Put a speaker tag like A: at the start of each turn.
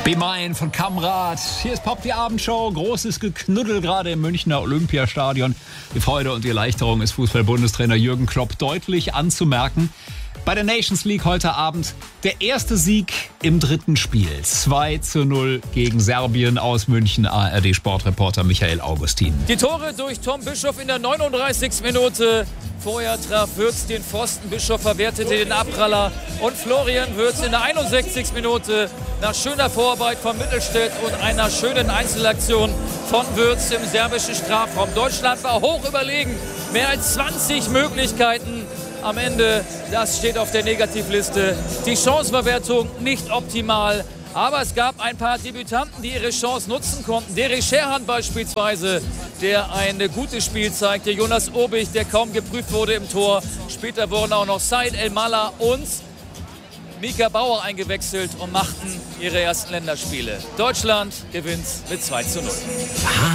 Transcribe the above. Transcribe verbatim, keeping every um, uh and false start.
A: Be Mine von Kamrat. Hier ist Pop, die Abendshow. Großes Geknuddel gerade im Münchner Olympiastadion. Die Freude und die Erleichterung ist Fußball-Bundestrainer Jürgen Klopp deutlich anzumerken. Bei der Nations League heute Abend der erste Sieg im dritten Spiel. zwei zu null gegen Serbien aus München. A R D-Sportreporter Michael Augustin.
B: Die Tore durch Tom Bischoff in der neununddreißigsten Minute. Vorher traf Würz den Pfosten, Bischoff verwertete den Abpraller und Florian Würz in der einundsechzigsten Minute nach schöner Vorarbeit von Mittelstädt und einer schönen Einzelaktion von Würz im serbischen Strafraum. Deutschland war hoch überlegen, mehr als zwanzig Möglichkeiten. Am Ende, das steht auf der Negativliste. Die Chancenverwertung nicht optimal. Aber es gab ein paar Debütanten, die ihre Chance nutzen konnten. Derek Scherhan beispielsweise, der ein gutes Spiel zeigte. Jonas Obig, der kaum geprüft wurde im Tor. Später wurden auch noch Said El-Mallah und Mika Bauer eingewechselt und machten ihre ersten Länderspiele. Deutschland gewinnt mit zwei zu null.